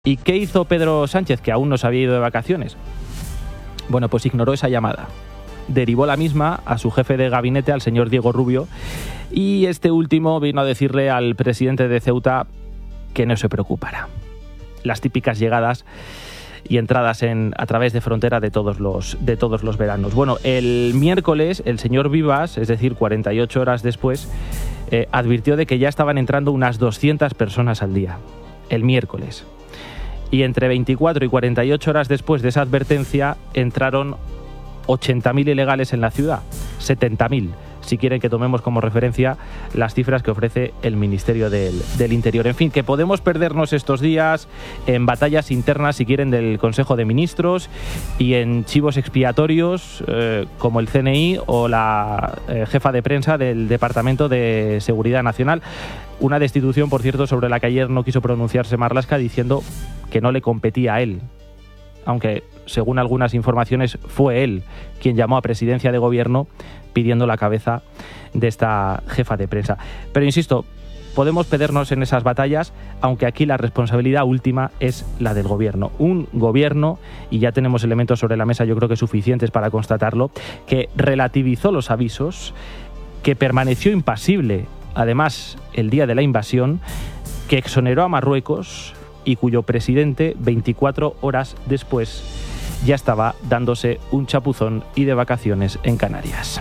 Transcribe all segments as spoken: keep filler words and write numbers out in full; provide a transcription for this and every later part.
¿Y qué hizo Pedro Sánchez, que aún no se había ido de vacaciones? Bueno, pues ignoró esa llamada. Derivó la misma a su jefe de gabinete, al señor Diego Rubio, y este último vino a decirle al presidente de Ceuta que no se preocupara. Las típicas llegadas y entradas en, a través de frontera de todos los, de todos los veranos. Bueno, el miércoles el señor Vivas, es decir, cuarenta y ocho horas después, eh, advirtió de que ya estaban entrando unas doscientas personas al día. El miércoles. Y entre veinticuatro y cuarenta y ocho horas después de esa advertencia entraron ochenta mil ilegales en la ciudad, setenta mil, si quieren que tomemos como referencia las cifras que ofrece el Ministerio del, del Interior. En fin, que podemos perdernos estos días en batallas internas, si quieren, del Consejo de Ministros y en chivos expiatorios eh, como el C N I o la eh, jefa de prensa del Departamento de Seguridad Nacional. Una destitución, por cierto, sobre la que ayer no quiso pronunciarse Marlaska, diciendo que no le competía a él. Aunque, según algunas informaciones, fue él quien llamó a presidencia de gobierno pidiendo la cabeza de esta jefa de prensa. Pero insisto, podemos perdernos en esas batallas, aunque aquí la responsabilidad última es la del gobierno. Un gobierno, y ya tenemos elementos sobre la mesa, yo creo que suficientes para constatarlo, que relativizó los avisos, que permaneció impasible, además, el día de la invasión, que exoneró a Marruecos y cuyo presidente, veinticuatro horas después, ya estaba dándose un chapuzón y de vacaciones en Canarias.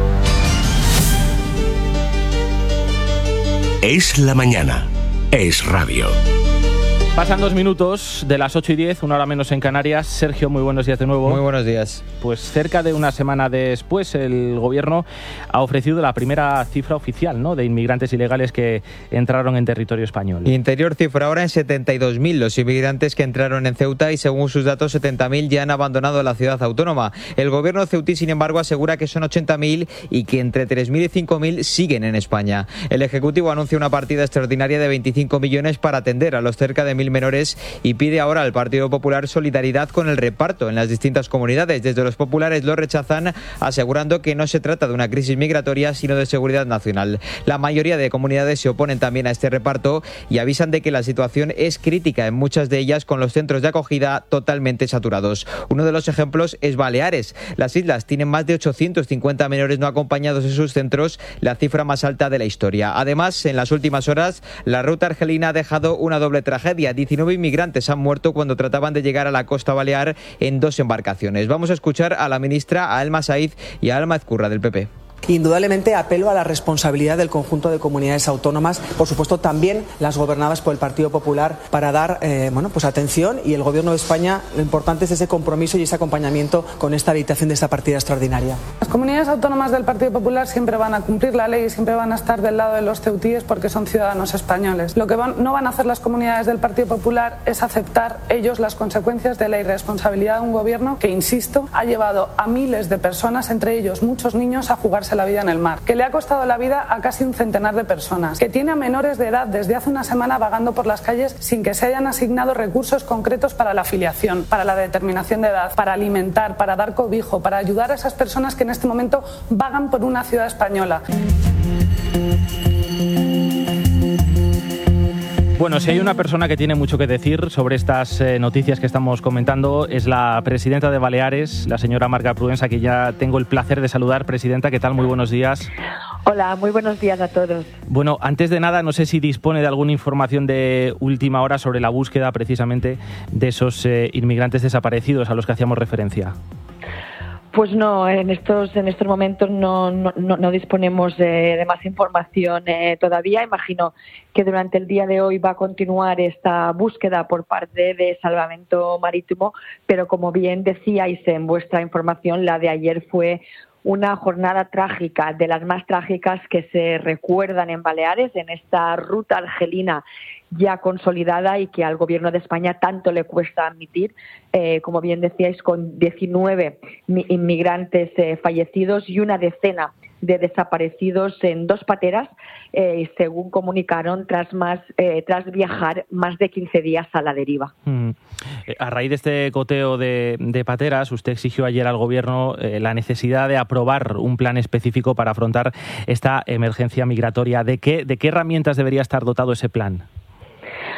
Es la mañana. Es radio. Pasan dos minutos de las ocho y diez, una hora menos en Canarias. Sergio, muy buenos días de nuevo. Muy buenos días. Pues cerca de una semana después, el Gobierno ha ofrecido la primera cifra oficial, ¿no?, de inmigrantes ilegales que entraron en territorio español. Interior cifra ahora en setenta y dos mil los inmigrantes que entraron en Ceuta y, según sus datos, setenta mil ya han abandonado la ciudad autónoma. El Gobierno ceutí, sin embargo, asegura que son ochenta mil y que entre tres mil y cinco mil siguen en España. El Ejecutivo anuncia una partida extraordinaria de veinticinco millones para atender a los cerca de mil menores y pide ahora al Partido Popular solidaridad con el reparto en las distintas comunidades. Desde los populares lo rechazan, asegurando que no se trata de una crisis migratoria, sino de seguridad nacional. La mayoría de comunidades se oponen también a este reparto y avisan de que la situación es crítica en muchas de ellas, con los centros de acogida totalmente saturados. Uno de los ejemplos es Baleares. Las islas tienen más de ochocientos cincuenta menores no acompañados en sus centros, la cifra más alta de la historia. Además, en las últimas horas, la ruta argelina ha dejado una doble tragedia. diecinueve inmigrantes han muerto cuando trataban de llegar a la costa balear en dos embarcaciones. Vamos a escuchar a la ministra, a Elma Saíz y a Alma Ezcurra del P P. Indudablemente apelo a la responsabilidad del conjunto de comunidades autónomas, por supuesto también las gobernadas por el Partido Popular, para dar eh, bueno, pues atención, y el Gobierno de España, lo importante es ese compromiso y ese acompañamiento con esta habilitación de esta partida extraordinaria. Las comunidades autónomas del Partido Popular siempre van a cumplir la ley y siempre van a estar del lado de los ceutíes porque son ciudadanos españoles. Lo que van, no van a hacer las comunidades del Partido Popular es aceptar ellos las consecuencias de la irresponsabilidad de un gobierno que, insisto, ha llevado a miles de personas, entre ellos muchos niños, a jugarse la vida en el mar, que le ha costado la vida a casi un centenar de personas, que tiene a menores de edad desde hace una semana vagando por las calles sin que se hayan asignado recursos concretos para la afiliación, para la determinación de edad, para alimentar, para dar cobijo, para ayudar a esas personas que en este momento vagan por una ciudad española. Bueno, si hay una persona que tiene mucho que decir sobre estas eh, noticias que estamos comentando, es la presidenta de Baleares, la señora Marga Proença, que ya tengo el placer de saludar. Presidenta, ¿qué tal? Muy buenos días. Hola, muy buenos días a todos. Bueno, antes de nada, no sé si dispone de alguna información de última hora sobre la búsqueda precisamente de esos eh, inmigrantes desaparecidos a los que hacíamos referencia. Pues no, en estos en estos momentos no, no, no disponemos de, de más información eh, todavía. Imagino que durante el día de hoy va a continuar esta búsqueda por parte de Salvamento Marítimo, pero como bien decíais en vuestra información, la de ayer fue una jornada trágica, de las más trágicas que se recuerdan en Baleares, en esta ruta argelina ya consolidada y que al Gobierno de España tanto le cuesta admitir, eh, como bien decíais, con diecinueve inmigrantes eh, fallecidos y una decena de desaparecidos en dos pateras, eh, según comunicaron, tras más eh, tras viajar más de quince días a la deriva. Mm. A raíz de este coteo de, de pateras, usted exigió ayer al Gobierno eh, la necesidad de aprobar un plan específico para afrontar esta emergencia migratoria. ¿De qué, de qué herramientas debería estar dotado ese plan?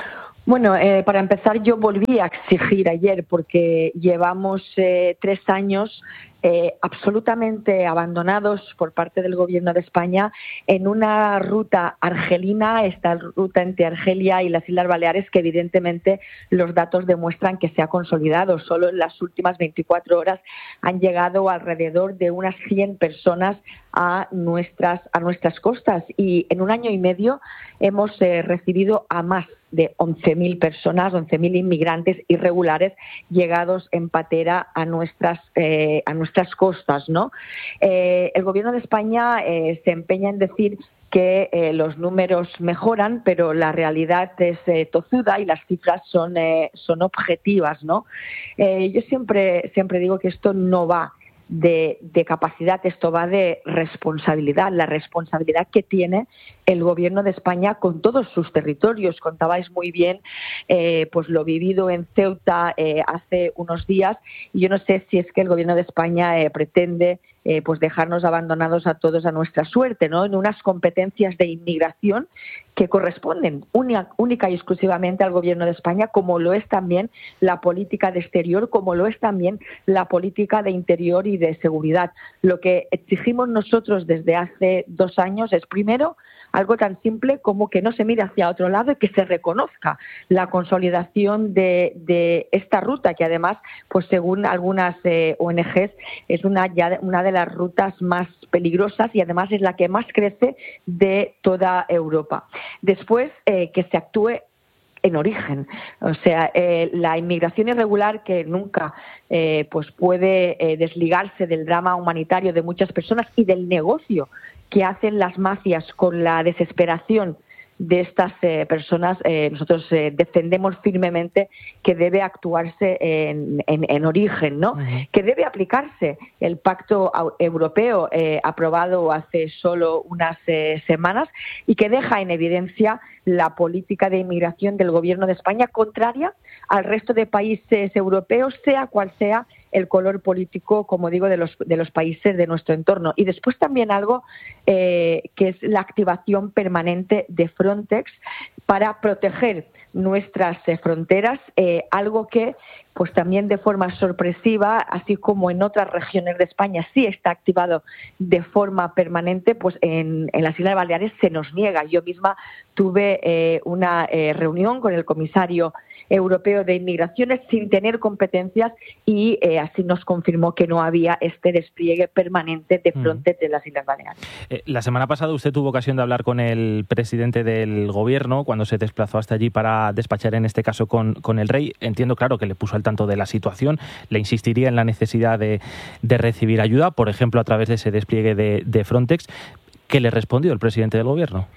Bueno, eh, para empezar, yo volví a exigir ayer porque llevamos eh, tres años eh, absolutamente abandonados por parte del Gobierno de España en una ruta argelina, esta ruta entre Argelia y las Islas Baleares, que evidentemente los datos demuestran que se ha consolidado. Solo en las últimas veinticuatro horas han llegado alrededor de unas cien personas a nuestras, a nuestras costas, y en un año y medio hemos eh, recibido a más de once mil personas, once mil inmigrantes irregulares llegados en patera a nuestras eh, a nuestras costas, ¿no? Eh, el Gobierno de España eh, se empeña en decir que eh, los números mejoran, pero la realidad es eh, tozuda y las cifras son eh, son objetivas, ¿no? Eh, yo siempre siempre digo que esto no va De, de capacidad, esto va de responsabilidad, la responsabilidad que tiene el Gobierno de España con todos sus territorios. Contabais muy bien eh, pues lo vivido en Ceuta eh, hace unos días, y yo no sé si es que el Gobierno de España eh, pretende eh, pues dejarnos abandonados a todos a nuestra suerte, ¿no? En unas competencias de inmigración que corresponden única, única y exclusivamente al Gobierno de España, como lo es también la política de exterior, como lo es también la política de interior y de seguridad. Lo que exigimos nosotros desde hace dos años es, primero, algo tan simple como que no se mire hacia otro lado y que se reconozca la consolidación de, de esta ruta, que además, pues según algunas eh, O N Ges, es una, ya una de las rutas más peligrosas y además es la que más crece de toda Europa. Después, eh, que se actúe en origen, o sea, eh, la inmigración irregular, que nunca eh, pues puede eh, desligarse del drama humanitario de muchas personas y del negocio que hacen las mafias con la desesperación de estas eh, personas. Eh, nosotros eh, defendemos firmemente que debe actuarse en, en, en origen, ¿no? Uh-huh. Que debe aplicarse el Pacto Europeo eh, aprobado hace solo unas eh, semanas, y que deja en evidencia la política de inmigración del Gobierno de España, contraria al resto de países europeos, sea cual sea el color político, como digo, de los de los países de nuestro entorno. Y después también algo eh, que es la activación permanente de Frontex para proteger nuestras eh, fronteras, eh, algo que pues también de forma sorpresiva, así como en otras regiones de España sí está activado de forma permanente, pues en, en las Islas Baleares se nos niega. Yo misma tuve eh, una eh, reunión con el comisario europeo de inmigraciones sin tener competencias, y eh, así nos confirmó que no había este despliegue permanente de Frontex de las Islas Baleares. Eh, la semana pasada usted tuvo ocasión de hablar con el presidente del Gobierno cuando se desplazó hasta allí para despachar en este caso con, con el rey. Entiendo, claro, que le puso al tanto de la situación, le insistiría en la necesidad de, de recibir ayuda, por ejemplo, a través de ese despliegue de, de Frontex. ¿Qué le respondió el presidente del Gobierno?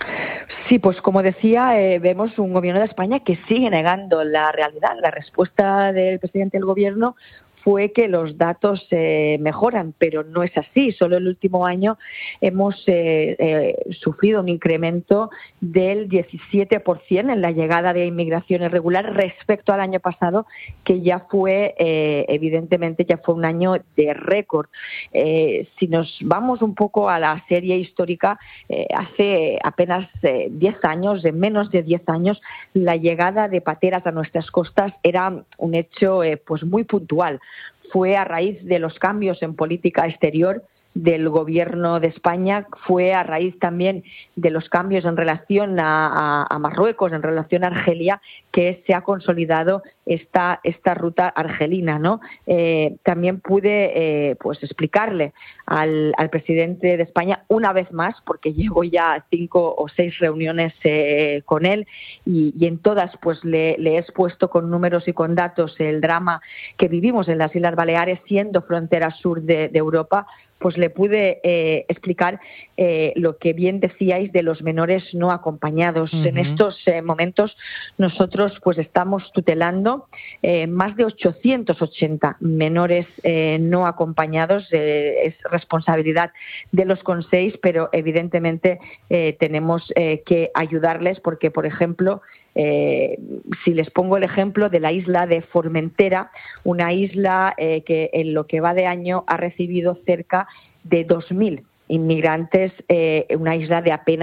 Sí, pues como decía, eh, vemos un Gobierno de España que sigue negando la realidad. La respuesta del presidente del Gobierno fue que los datos eh, mejoran, pero no es así. Solo el último año hemos eh, eh, sufrido un incremento del diecisiete por ciento en la llegada de inmigración irregular respecto al año pasado, que ya fue, eh, evidentemente, ya fue un año de récord. Eh, si nos vamos un poco a la serie histórica, eh, hace apenas eh, diez años, de menos de diez años, la llegada de pateras a nuestras costas era un hecho eh, pues muy puntual. Fue a raíz de los cambios en política exterior del Gobierno de España, fue a raíz también de los cambios en relación a, a, a Marruecos, en relación a Argelia, que se ha consolidado esta esta ruta argelina, ¿no? Eh, también pude eh, pues explicarle al, al presidente de España una vez más, porque llevo ya cinco o seis reuniones eh, con él, y, y en todas pues le, le he expuesto con números y con datos el drama que vivimos en las Islas Baleares, siendo frontera sur de, de Europa. Pues le pude eh, explicar eh, lo que bien decíais de los menores no acompañados. Uh-huh. En estos eh, momentos nosotros pues estamos tutelando eh, más de ochocientos ochenta menores eh, no acompañados. Eh, es responsabilidad de los consells, pero evidentemente eh, tenemos eh, que ayudarles porque, por ejemplo, Eh, si les pongo el ejemplo de la isla de Formentera, una isla eh, que en lo que va de año ha recibido cerca de dos mil inmigrantes, eh, una isla de apenas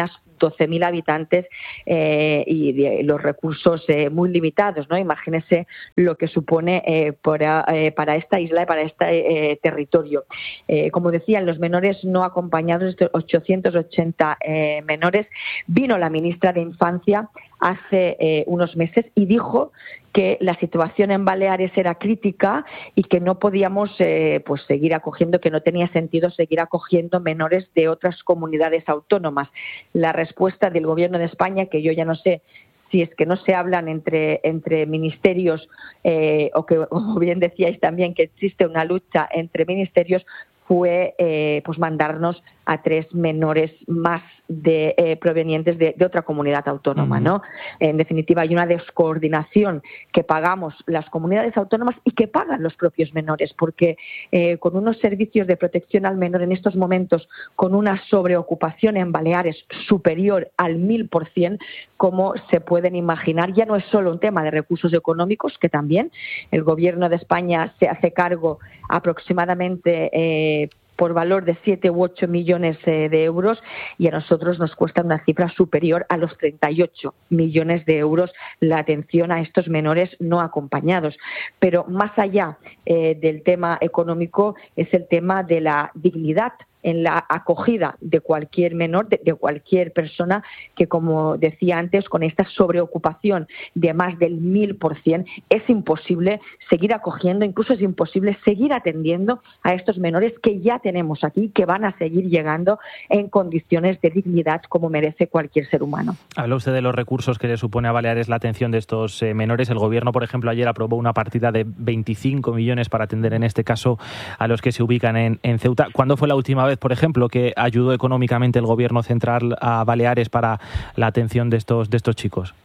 doce mil habitantes eh, y de, los recursos eh, muy limitados, ¿no? Imagínese lo que supone eh, para, eh, para esta isla y para este eh, territorio. Eh, como decían, los menores no acompañados, estos ochocientos ochenta eh, menores, vino la ministra de Infancia hace eh, unos meses y dijo que la situación en Baleares era crítica y que no podíamos eh, pues seguir acogiendo, que no tenía sentido seguir acogiendo menores de otras comunidades autónomas. La respuesta del Gobierno de España, que yo ya no sé si es que no se hablan entre, entre ministerios eh, o que, como bien decíais también, que existe una lucha entre ministerios, fue eh, pues mandarnos a tres menores más de eh, provenientes de, de otra comunidad autónoma, ¿no? En definitiva, hay una descoordinación que pagamos las comunidades autónomas y que pagan los propios menores, porque eh, con unos servicios de protección al menor en estos momentos, con una sobreocupación en Baleares superior al mil por cien, como se pueden imaginar, ya no es solo un tema de recursos económicos, que también el Gobierno de España se hace cargo aproximadamente eh, por valor de siete u ocho millones eh, de euros, y a nosotros nos cuesta una cifra superior a los treinta y ocho millones de euros la atención a estos menores no acompañados. Pero más allá eh, del tema económico es el tema de la dignidad en la acogida de cualquier menor, de, de cualquier persona que, como decía antes, con esta sobreocupación de más del mil por cien, es imposible seguir acogiendo, incluso es imposible seguir atendiendo a estos menores que ya tenemos aquí, que van a seguir llegando en condiciones de dignidad como merece cualquier ser humano. Habla usted de los recursos que le supone a Baleares la atención de estos eh, menores. El Gobierno, por ejemplo, ayer aprobó una partida de veinticinco millones para atender, en este caso, a los que se ubican en, en Ceuta. ¿Cuándo fue la última vez, por ejemplo, que ayudó económicamente el Gobierno central a Baleares para la atención de estos, de estos chicos?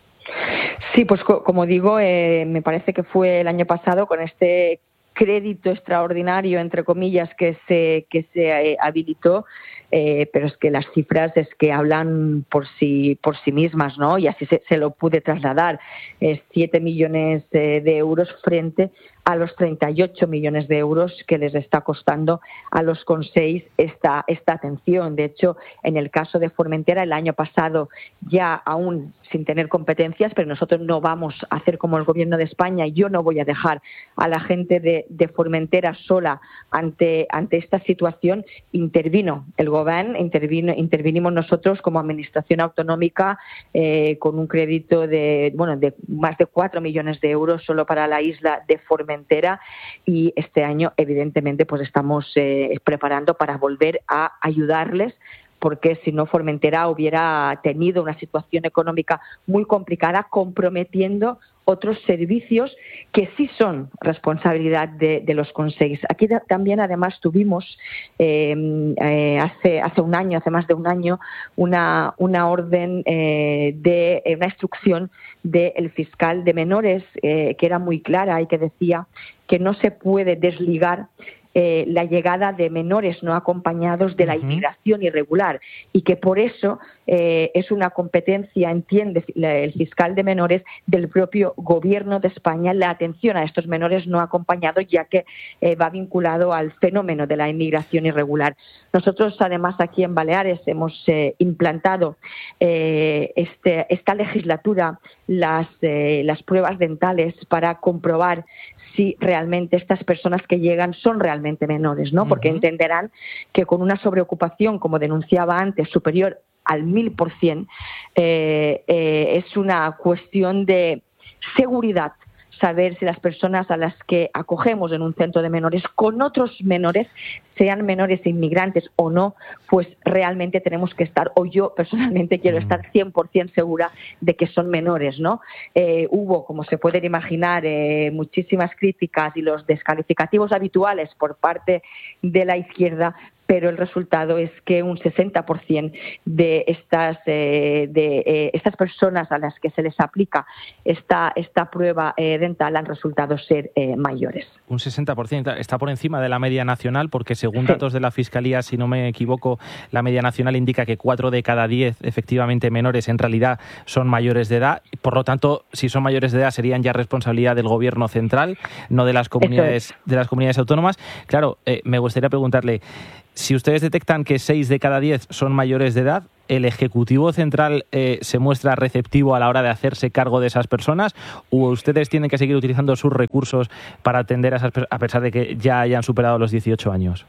Sí, pues co- como digo, eh, me parece que fue el año pasado con este crédito extraordinario, entre comillas, que se, que se eh, habilitó, eh, pero es que las cifras es que hablan por sí, por sí mismas, ¿no? Y así se, se lo pude trasladar. Eh, siete millones eh, de euros frente a los treinta y ocho millones de euros que les está costando a los Consells esta, esta atención. De hecho, en el caso de Formentera, el año pasado, ya aún sin tener competencias, pero nosotros no vamos a hacer como el Gobierno de España. Yo no voy a dejar a la gente de, de Formentera sola ante, ante esta situación. Intervino el Gobierno, intervino, intervinimos nosotros como Administración Autonómica eh, con un crédito de, bueno, de más de cuatro millones de euros solo para la isla de Formentera. Y este año, evidentemente, pues estamos eh, preparando para volver a ayudarles, porque si no, Formentera hubiera tenido una situación económica muy complicada, comprometiendo otros servicios que sí son responsabilidad de, de los Consells. Aquí da, también, además, tuvimos eh, eh, hace, hace un año, hace más de un año, una, una orden eh, de eh, una instrucción del fiscal de menores eh, que era muy clara y que decía que no se puede desligar Eh, la llegada de menores no acompañados de la inmigración irregular, y que por eso eh, es una competencia, entiende el fiscal de menores, del propio Gobierno de España la atención a estos menores no acompañados, ya que eh, va vinculado al fenómeno de la inmigración irregular. Nosotros, además, aquí en Baleares hemos eh, implantado eh, este, esta legislatura las, eh, las pruebas dentales para comprobar si realmente estas personas que llegan son realmente menores, ¿no? Porque uh-huh. entenderán que con una sobreocupación, como denunciaba antes, superior al mil por cien, eh, eh, es una cuestión de seguridad saber si las personas a las que acogemos en un centro de menores con otros menores, sean menores inmigrantes o no, pues realmente tenemos que estar, o yo personalmente quiero estar cien por cien segura de que son menores, ¿no? Eh, hubo, como se pueden imaginar, eh, muchísimas críticas y los descalificativos habituales por parte de la izquierda, pero el resultado es que un sesenta por cien de estas eh, de eh, estas personas a las que se les aplica esta esta prueba eh, dental han resultado ser eh, mayores. Un sesenta por ciento está por encima de la media nacional, porque según sí. datos de la Fiscalía, si no me equivoco, la media nacional indica que cuatro de cada diez efectivamente menores en realidad son mayores de edad. Por lo tanto, si son mayores de edad, serían ya responsabilidad del Gobierno central, no de las comunidades de las comunidades autónomas. Claro, eh, me gustaría preguntarle, si ustedes detectan que seis de cada diez son mayores de edad, ¿el Ejecutivo Central eh, se muestra receptivo a la hora de hacerse cargo de esas personas o ustedes tienen que seguir utilizando sus recursos para atender a esas personas a pesar de que ya hayan superado los dieciocho años?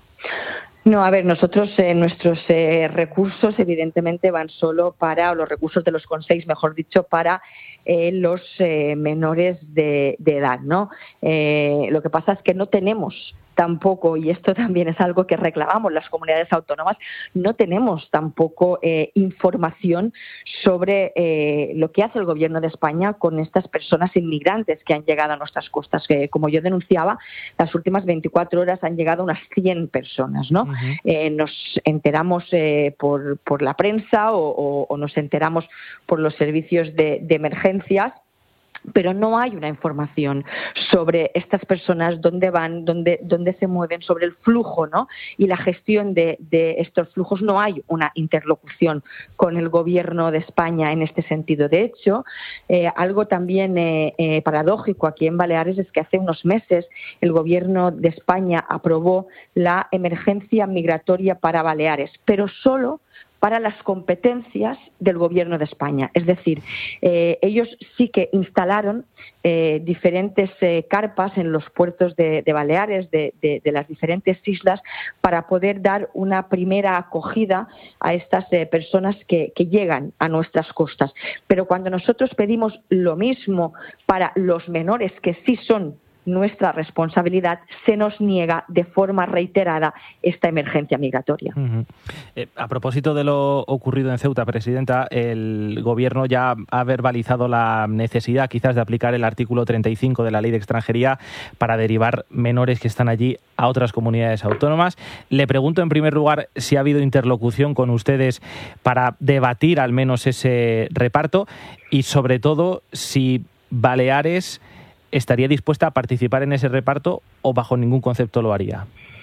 No, a ver, nosotros eh, nuestros eh, recursos evidentemente van solo para, o los recursos de los consejos, mejor dicho, para eh, los eh, menores de, de edad, ¿no? Eh, lo que pasa es que no tenemos tampoco, y esto también es algo que reclamamos las comunidades autónomas, no tenemos tampoco eh, información sobre eh, lo que hace el Gobierno de España con estas personas inmigrantes que han llegado a nuestras costas. Que, como yo denunciaba, las últimas veinticuatro horas han llegado unas cien personas, ¿no? Uh-huh. Eh, nos enteramos eh, por, por la prensa o, o, o nos enteramos por los servicios de, de emergencias, pero no hay una información sobre estas personas, dónde van, dónde, dónde se mueven, sobre el flujo, ¿no? Y la gestión de, de estos flujos. No hay una interlocución con el Gobierno de España en este sentido. De hecho, eh, algo también eh, eh, paradójico aquí en Baleares es que hace unos meses el Gobierno de España aprobó la emergencia migratoria para Baleares, pero solo para las competencias del Gobierno de España. Es decir, eh, ellos sí que instalaron eh, diferentes eh, carpas en los puertos de, de Baleares, de, de, de las diferentes islas, para poder dar una primera acogida a estas eh, personas que, que llegan a nuestras costas. Pero cuando nosotros pedimos lo mismo para los menores, que sí son nuestra responsabilidad, se nos niega de forma reiterada esta emergencia migratoria. Uh-huh. Eh, a propósito de lo ocurrido en Ceuta, Presidenta, el Gobierno ya ha verbalizado la necesidad quizás de aplicar el artículo treinta y cinco de la Ley de Extranjería para derivar menores que están allí a otras comunidades autónomas. Le pregunto en primer lugar si ha habido interlocución con ustedes para debatir al menos ese reparto y sobre todo si Baleares estaría dispuesta a participar en ese reparto o bajo ningún concepto lo haría.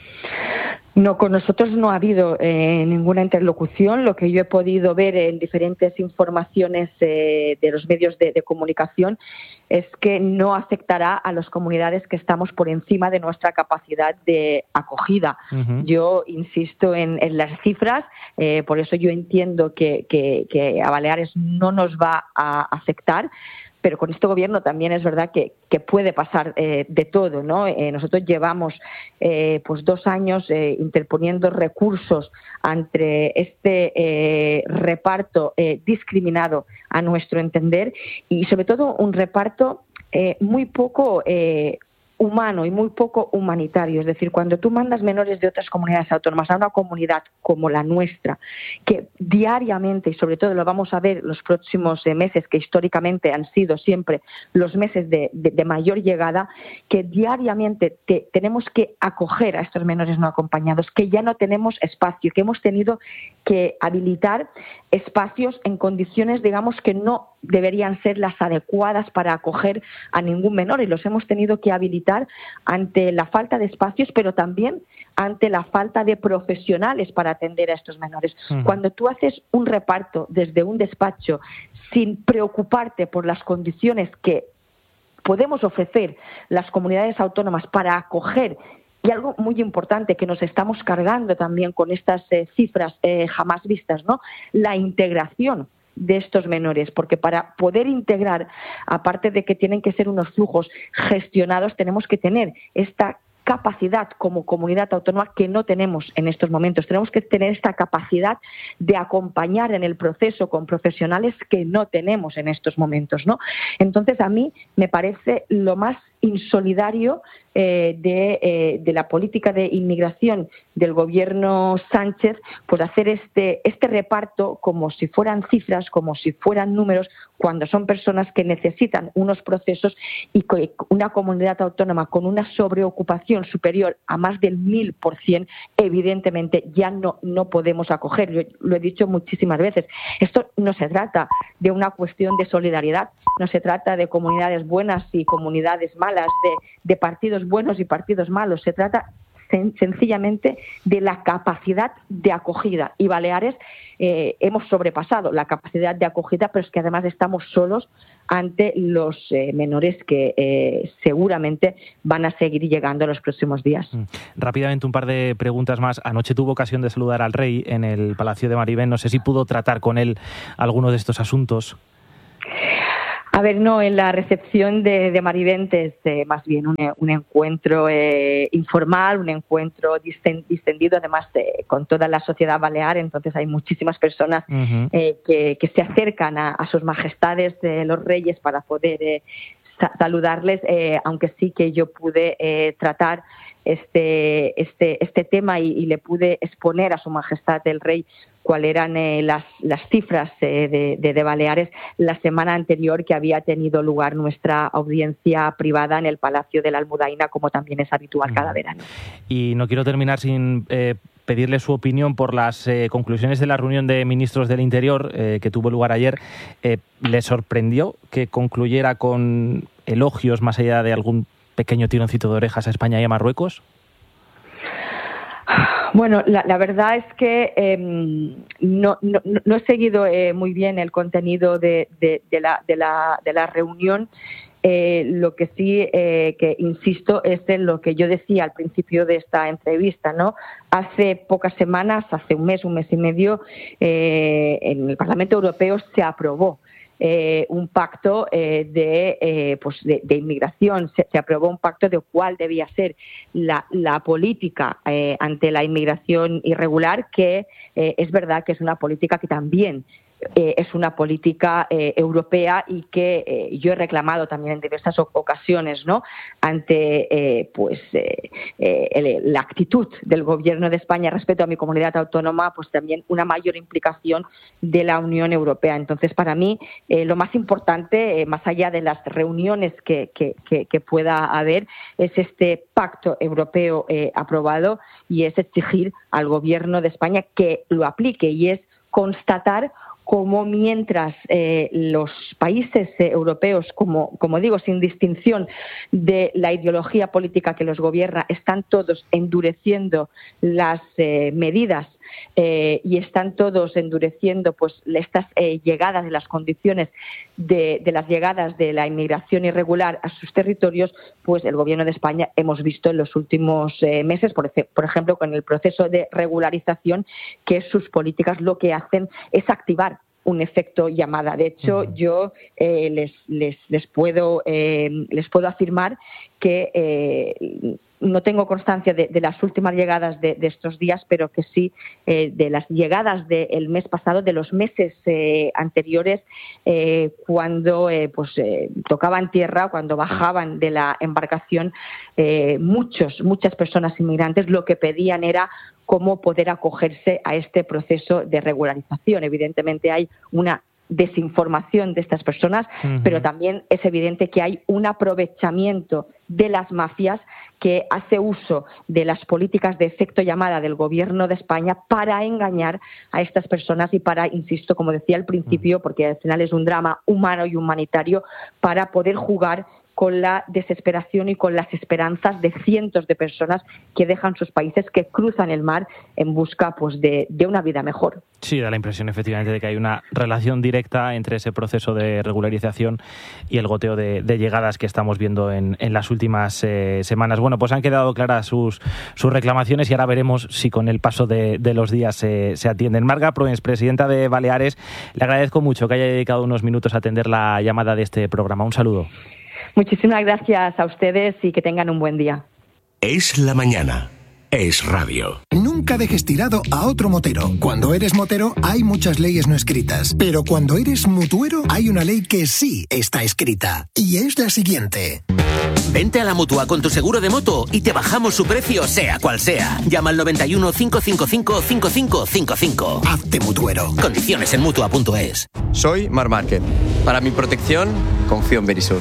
No, con nosotros no ha habido eh, ninguna interlocución. Lo que yo he podido ver en diferentes informaciones eh, de los medios de, de comunicación es que no afectará a las comunidades que estamos por encima de nuestra capacidad de acogida. Uh-huh. Yo insisto en, en las cifras, eh, por eso yo entiendo que, que, que a Baleares no nos va a afectar. Pero con este Gobierno también es verdad que, que puede pasar eh, de todo, ¿no? Eh, nosotros llevamos eh, pues dos años eh, interponiendo recursos ante este eh, reparto eh, discriminado a nuestro entender y sobre todo un reparto eh, muy poco eh, humano y muy poco humanitario. Es decir, cuando tú mandas menores de otras comunidades autónomas a una comunidad como la nuestra, que diariamente, y sobre todo lo vamos a ver los próximos eh, meses, que históricamente han sido siempre los meses de, de, de mayor llegada, que diariamente te, tenemos que acoger a estos menores no acompañados, que ya no tenemos espacio, que hemos tenido que habilitar espacios en condiciones, digamos, que no deberían ser las adecuadas para acoger a ningún menor, y los hemos tenido que habilitar ante la falta de espacios, pero también ante la falta de profesionales para atender a estos menores. Uh-huh. Cuando tú haces un reparto desde un despacho sin preocuparte por las condiciones que podemos ofrecer las comunidades autónomas para acoger, y algo muy importante que nos estamos cargando también con estas eh, cifras eh, jamás vistas, ¿no? La integración de estos menores, porque para poder integrar, aparte de que tienen que ser unos flujos gestionados, tenemos que tener esta capacidad como comunidad autónoma que no tenemos en estos momentos. Tenemos que tener esta capacidad de acompañar en el proceso con profesionales que no tenemos en estos momentos, ¿no? Entonces, a mí me parece lo más insolidario eh, de, eh, de la política de inmigración del Gobierno Sánchez, por hacer este, este reparto como si fueran cifras, como si fueran números, cuando son personas que necesitan unos procesos, y una comunidad autónoma con una sobreocupación superior a más del mil por cien, evidentemente ya no, no podemos acoger. Yo lo he dicho muchísimas veces. Esto no se trata de una cuestión de solidaridad, no se trata de comunidades buenas y comunidades malas, de, de partidos buenos y partidos malos. Se trata sen- sencillamente de la capacidad de acogida. Y Baleares eh, hemos sobrepasado la capacidad de acogida, pero es que además estamos solos ante los eh, menores que eh, seguramente van a seguir llegando en los próximos días. Rápidamente, un par de preguntas más. Anoche tuvo ocasión de saludar al rey en el Palacio de Marivén. No sé si pudo tratar con él alguno de estos asuntos. A ver, no, en la recepción de, de Marivén es eh, más bien un, un encuentro eh, informal, un encuentro distendido, además eh, con toda la sociedad balear. Entonces hay muchísimas personas uh-huh. eh, que, que se acercan a, a sus majestades eh, los reyes para poder eh, sa- saludarles, eh, aunque sí que yo pude eh, tratar este, este, este tema y, y le pude exponer a su majestad el rey cuáles eran eh, las, las cifras eh, de, de, de Baleares la semana anterior que había tenido lugar nuestra audiencia privada en el Palacio de la Almudaina, como también es habitual cada verano. Y no quiero terminar sin eh, pedirle su opinión por las eh, conclusiones de la reunión de ministros del Interior eh, que tuvo lugar ayer. Eh, ¿Le sorprendió que concluyera con elogios más allá de algún pequeño tironcito de orejas a España y a Marruecos? Bueno, la, la verdad es que eh, no, no, no he seguido eh, muy bien el contenido de, de, de, la, de, la, de la reunión. Eh, lo que sí eh, que insisto es en lo que yo decía al principio de esta entrevista, ¿no? Hace pocas semanas, hace un mes, un mes y medio, eh, en el Parlamento Europeo se aprobó Eh, un pacto eh, de, eh, pues de, de inmigración. Se, se aprobó un pacto de cuál debía ser la, la política eh, ante la inmigración irregular, que eh, es verdad que es una política que también Eh, es una política eh, europea y que eh, yo he reclamado también en diversas ocasiones, ¿no? Ante eh, pues eh, eh, el, la actitud del Gobierno de España respecto a mi comunidad autónoma, pues también una mayor implicación de la Unión Europea. Entonces, para mí, eh, lo más importante, eh, más allá de las reuniones que, que, que, que pueda haber, es este pacto europeo eh, aprobado, y es exigir al Gobierno de España que lo aplique, y es constatar como mientras eh, los países eh, europeos, como, como digo, sin distinción de la ideología política que los gobierna, están todos endureciendo las eh, medidas eh, y están todos endureciendo pues estas eh, llegadas de las condiciones de, de las llegadas de la inmigración irregular a sus territorios, pues el Gobierno de España hemos visto en los últimos eh, meses, por, por ejemplo, con el proceso de regularización, que sus políticas lo que hacen es activar un efecto llamada. De hecho, yo eh, les, les, les, puedo, eh, les puedo afirmar que eh, no tengo constancia de, de las últimas llegadas de, de estos días, pero que sí eh, de las llegadas del mes pasado, de los meses eh, anteriores, eh, cuando eh, pues eh, tocaban tierra, cuando bajaban de la embarcación, eh, muchos, muchas personas inmigrantes lo que pedían era cómo poder acogerse a este proceso de regularización. Evidentemente hay una desinformación de estas personas, uh-huh. pero también es evidente que hay un aprovechamiento de las mafias que hace uso de las políticas de efecto llamada del Gobierno de España para engañar a estas personas y para, insisto, como decía al principio, porque al final es un drama humano y humanitario, para poder jugar con la desesperación y con las esperanzas de cientos de personas que dejan sus países, que cruzan el mar en busca pues de, de una vida mejor. Sí, da la impresión efectivamente de que hay una relación directa entre ese proceso de regularización y el goteo de, de llegadas que estamos viendo en, en las últimas eh, semanas. Bueno, pues han quedado claras sus, sus reclamaciones y ahora veremos si con el paso de, de los días se, se atienden. Marga Proens, presidenta de Baleares, le agradezco mucho que haya dedicado unos minutos a atender la llamada de este programa. Un saludo. Muchísimas gracias a ustedes y que tengan un buen día. Es la mañana. Es radio. Nunca dejes tirado a otro motero. Cuando eres motero hay muchas leyes no escritas, pero cuando eres mutuero hay una ley que sí está escrita, y es la siguiente. Vente a la Mutua con tu seguro de moto y te bajamos su precio sea cual sea. Llama al noventa y uno, cinco cinco cinco, cinco cinco cinco cinco. Hazte mutuero. Condiciones en mutua punto es. Soy Mar Márquez. Para mi protección, confío en Verisur.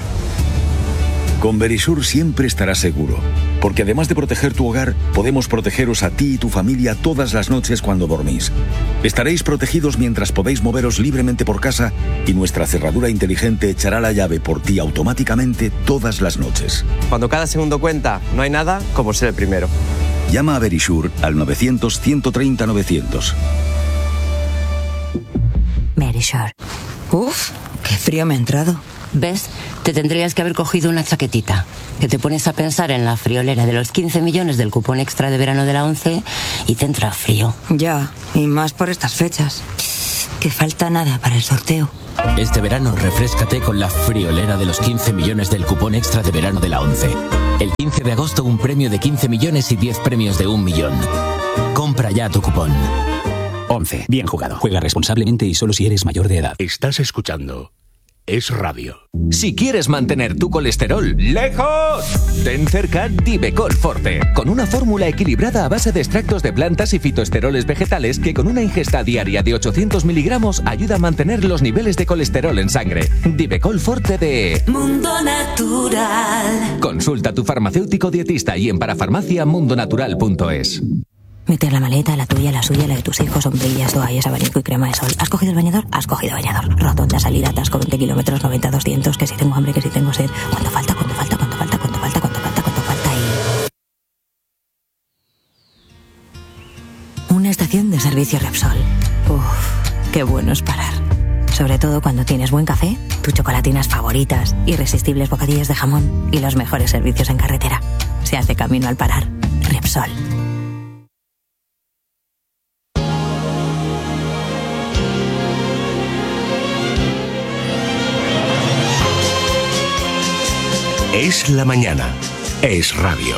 Con Verisur siempre estarás seguro, porque además de proteger tu hogar, podemos protegeros a ti y tu familia todas las noches cuando dormís. Estaréis protegidos mientras podéis moveros libremente por casa y nuestra cerradura inteligente echará la llave por ti automáticamente todas las noches. Cuando cada segundo cuenta, no hay nada como ser el primero. Llama a Verisure al novecientos, ciento treinta, novecientos. Verisure. Uf, qué frío me ha entrado. ¿Ves? Te tendrías que haber cogido una chaquetita. Que te pones a pensar en la friolera de los quince millones del cupón extra de verano de la ONCE y te entra frío. Ya, y más por estas fechas. Que falta nada para el sorteo. Este verano refréscate con la friolera de los quince millones del cupón extra de verano de la ONCE. El quince de agosto un premio de quince millones y diez premios de un millón. Compra ya tu cupón. ONCE. Bien jugado. Juega responsablemente y solo si eres mayor de edad. Estás escuchando Es Radio. Si quieres mantener tu colesterol lejos, ten cerca Divecol Forte, con una fórmula equilibrada a base de extractos de plantas y fitoesteroles vegetales que con una ingesta diaria de ochocientos miligramos ayuda a mantener los niveles de colesterol en sangre. Divecol Forte de Mundo Natural. Consulta a tu farmacéutico dietista y en parafarmacia mundonatural punto es. Meter la maleta, la tuya, la suya, la de tus hijos, sombrillas, toallas, abanico y crema de sol. ¿Has cogido el bañador? Has cogido bañador. Rotonda, salida, atasco, veinte kilómetros, noventa, doscientos, que si tengo hambre, que si tengo sed. ¿Cuánto falta? ¿Cuánto falta? ¿Cuánto falta? ¿Cuánto falta? ¿Cuánto falta? ¿Cuánto falta? Y... Una estación de servicio Repsol. Uff, qué bueno es parar. Sobre todo cuando tienes buen café, tus chocolatinas favoritas, irresistibles bocadillos de jamón y los mejores servicios en carretera. Se hace camino al parar. Repsol. Es la mañana. Es Radio.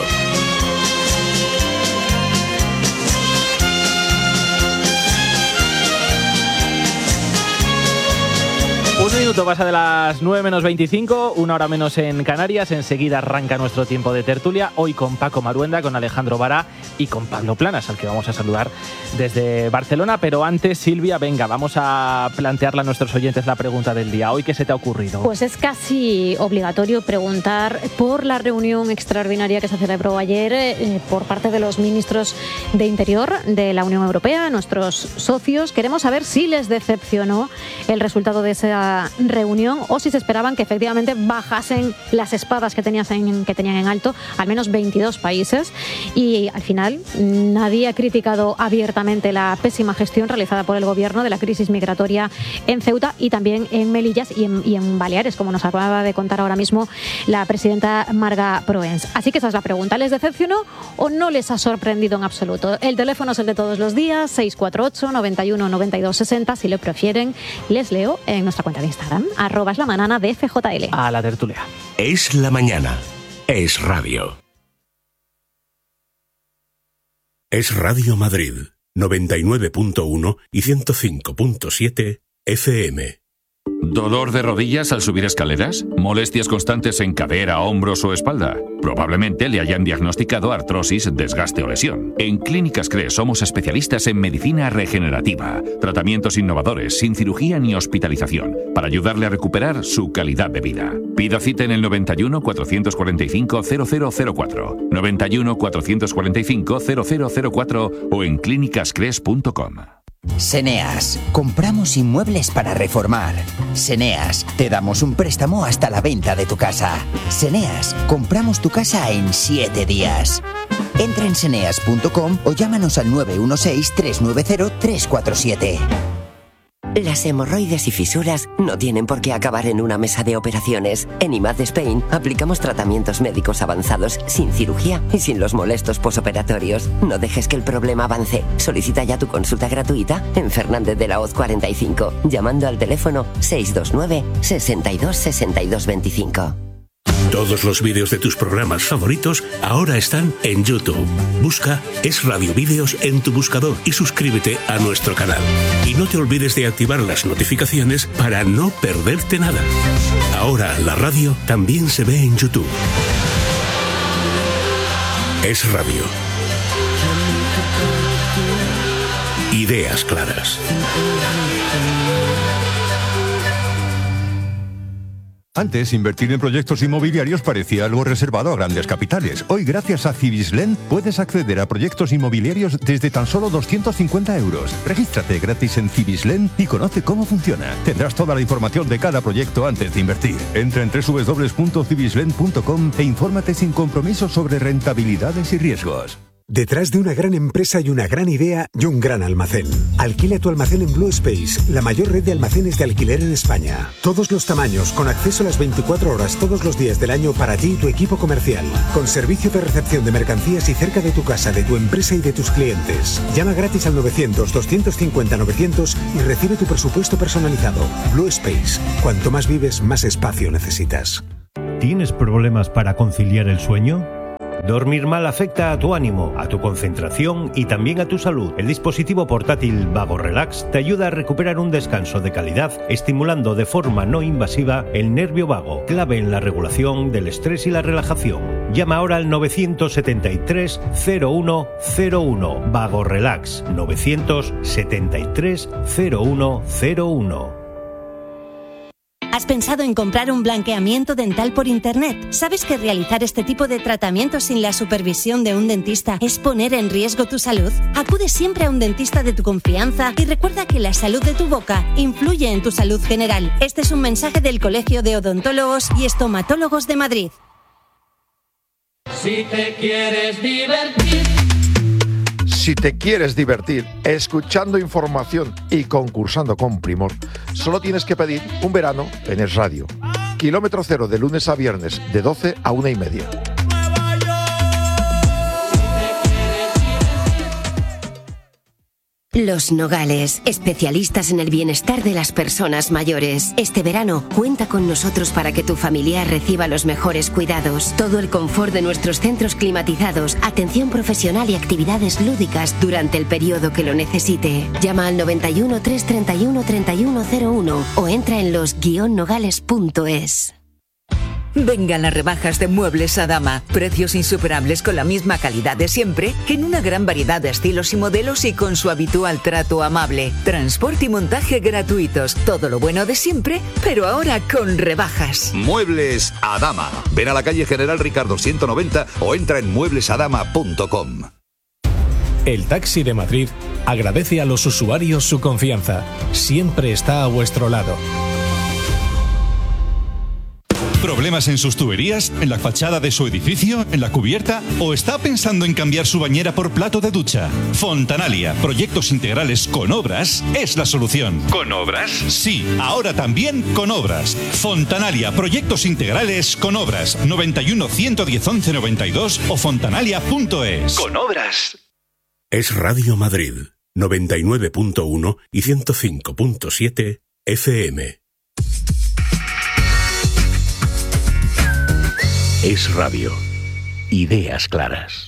Un minuto pasa de las nueve menos veinticinco, una hora menos en Canarias. Enseguida arranca nuestro tiempo de tertulia. Hoy con Paco Maruenda, con Alejandro Vara y con Pablo Planas, al que vamos a saludar desde Barcelona. Pero antes, Silvia, venga, vamos a plantearle a nuestros oyentes la pregunta del día. ¿Hoy qué se te ha ocurrido? Pues es casi obligatorio preguntar por la reunión extraordinaria que se celebró ayer eh, por parte de los ministros de Interior de la Unión Europea, nuestros socios. Queremos saber si les decepcionó el resultado de esa reunión o si se esperaban que efectivamente bajasen las espadas que tenían en, que tenían en alto al menos veintidós países. Y al final nadie ha criticado abiertamente la pésima gestión realizada por el gobierno de la crisis migratoria en Ceuta y también en Melillas y en, y en Baleares, como nos acaba de contar ahora mismo la presidenta Marga Proens. Así que esa es la pregunta. ¿Les decepcionó o no les ha sorprendido en absoluto? El teléfono es el de todos los días, seis cuatro ocho, noventa y uno, noventa y dos, sesenta. Si lo prefieren, les leo en nuestra cuenta de Instagram, arroba es la mañana de F J L. A la tertulia. Es la mañana. Es Radio. Es Radio Madrid, noventa y nueve punto uno y ciento cinco punto siete F M. ¿Dolor de rodillas al subir escaleras? ¿Molestias constantes en cadera, hombros o espalda? Probablemente le hayan diagnosticado artrosis, desgaste o lesión. En Clínicas CRE somos especialistas en medicina regenerativa, tratamientos innovadores, sin cirugía ni hospitalización, para ayudarle a recuperar su calidad de vida. Pida cita en el noventa y uno, cuatrocientos cuarenta y cinco, cero cero cero cuatro, noventa y uno, cuatrocientos cuarenta y cinco, cero cero cero cuatro o en clínicas cres punto com. Seneas, compramos inmuebles para reformar. Seneas, te damos un préstamo hasta la venta de tu casa. Seneas, compramos tu casa en siete días. Entra en seneas punto com o llámanos al nueve uno seis, tres nueve cero, tres cuatro siete. Las hemorroides y fisuras no tienen por qué acabar en una mesa de operaciones. En I M A D Spain aplicamos tratamientos médicos avanzados sin cirugía y sin los molestos posoperatorios. No dejes que el problema avance. Solicita ya tu consulta gratuita en Fernández de la Hoz cuarenta y cinco, llamando al teléfono seis dos nueve, sesenta y dos, sesenta y dos veinticinco. Todos los vídeos de tus programas favoritos ahora están en YouTube. Busca Es Radio Vídeos en tu buscador y suscríbete a nuestro canal. Y no te olvides de activar las notificaciones para no perderte nada. Ahora la radio también se ve en YouTube. Es Radio. Ideas claras. Antes, invertir en proyectos inmobiliarios parecía algo reservado a grandes capitales. Hoy, gracias a Cibislen, puedes acceder a proyectos inmobiliarios desde tan solo doscientos cincuenta euros. Regístrate gratis en Cibislen y conoce cómo funciona. Tendrás toda la información de cada proyecto antes de invertir. Entra en doble u doble u doble u punto cibislen punto com e infórmate sin compromiso sobre rentabilidades y riesgos. Detrás de una gran empresa hay una gran idea y un gran almacén. Alquila tu almacén en Blue Space, la mayor red de almacenes de alquiler en España. Todos los tamaños, con acceso a las veinticuatro horas todos los días del año para ti y tu equipo comercial. Con servicio de recepción de mercancías y cerca de tu casa, de tu empresa y de tus clientes. Llama gratis al novecientos, doscientos cincuenta, novecientos y recibe tu presupuesto personalizado. Blue Space. Cuanto más vives, más espacio necesitas. ¿Tienes problemas para conciliar el sueño? Dormir mal afecta a tu ánimo, a tu concentración y también a tu salud. El dispositivo portátil Vago Relax te ayuda a recuperar un descanso de calidad, estimulando de forma no invasiva el nervio vago, clave en la regulación del estrés y la relajación. Llama ahora al novecientos setenta y tres, cero uno cero uno. Vago Relax, novecientos setenta y tres, cero uno cero uno. ¿Has pensado en comprar un blanqueamiento dental por internet? ¿Sabes que realizar este tipo de tratamientos sin la supervisión de un dentista es poner en riesgo tu salud? Acude siempre a un dentista de tu confianza y recuerda que la salud de tu boca influye en tu salud general. Este es un mensaje del Colegio de Odontólogos y Estomatólogos de Madrid. Si te quieres divertir. Si te quieres divertir escuchando información y concursando con primor, solo tienes que pedir un verano en Es Radio. Kilómetro cero de lunes a viernes, de doce a una y media. Los Nogales, especialistas en el bienestar de las personas mayores. Este verano, cuenta con nosotros para que tu familiar reciba los mejores cuidados. Todo el confort de nuestros centros climatizados, atención profesional y actividades lúdicas durante el periodo que lo necesite. Llama al noventa y uno, trescientos treinta y uno, treinta y uno cero uno o entra en los guion nogales punto es. Vengan las rebajas de Muebles Adama. Precios insuperables con la misma calidad de siempre, en una gran variedad de estilos y modelos y con su habitual trato amable. Transporte y montaje gratuitos. Todo lo bueno de siempre, pero ahora con rebajas. Muebles Adama. Ven a la calle General Ricardo ciento noventa o entra en muebles adama punto com. El Taxi de Madrid agradece a los usuarios su confianza. Siempre está a vuestro lado. ¿Problemas en sus tuberías? ¿En la fachada de su edificio? ¿En la cubierta? ¿O está pensando en cambiar su bañera por plato de ducha? Fontanalia, proyectos integrales con obras, es la solución. ¿Con obras? Sí, ahora también con obras. Fontanalia, proyectos integrales con obras. noventa y uno, ciento diez, once noventa y dos o fontanalia punto es. Con obras. Es Radio Madrid, noventa y nueve punto uno y ciento cinco punto siete F M. Es Radio. Ideas claras.